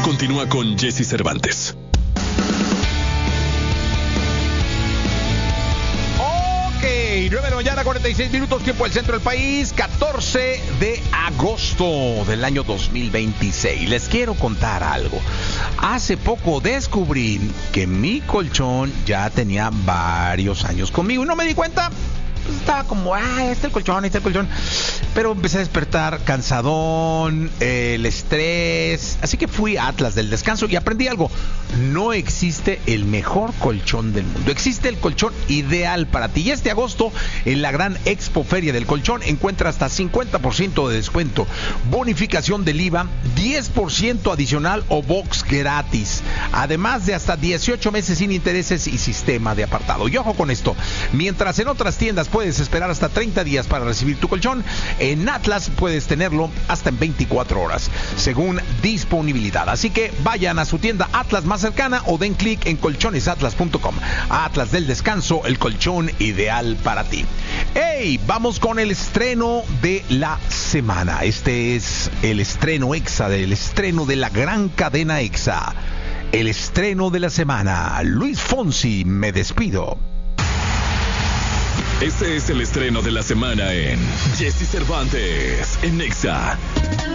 Continúa con Jesse Cervantes. Ok, 9 de la mañana, 46 minutos, tiempo del centro del país, 14 de agosto del año 2026. Les quiero contar algo. Hace poco descubrí que mi colchón ya tenía varios años conmigo y no me di cuenta. Pues estaba como, este es el colchón. Pero empecé a despertar cansadón, el estrés. Así que fui a Atlas del Descanso y aprendí algo. No existe el mejor colchón del mundo. Existe el colchón ideal para ti. Y este agosto, en la gran Expo Feria del Colchón, encuentra hasta 50% de descuento, bonificación del IVA, 10% adicional o box gratis. Además de hasta 18 meses sin intereses y sistema de apartado. Y ojo con esto, mientras en otras tiendas puedes esperar hasta 30 días para recibir tu colchón, en Atlas puedes tenerlo hasta en 24 horas, según disponibilidad. Así que vayan a su tienda Atlas más cercana o den clic en colchonesatlas.com. Atlas del Descanso, el colchón ideal para ti. ¡Hey! Vamos con el estreno de la semana. Este es el estreno EXA, del estreno de la gran cadena EXA. El estreno de la semana. Luis Fonsi, Me Despido. Este es el estreno de la semana en Jesse Cervantes en EXA.